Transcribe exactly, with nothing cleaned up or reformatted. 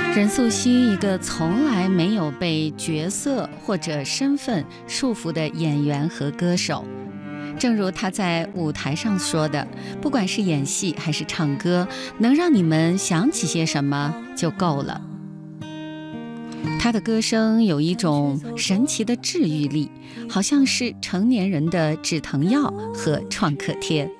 任素汐，一个从来没有被角色或者身份束缚的演员和歌手。正如她在舞台上说的，不管是演戏还是唱歌，能让你们想起些什么就够了。她的歌声有一种神奇的治愈力，好像是成年人的止疼药和创可贴。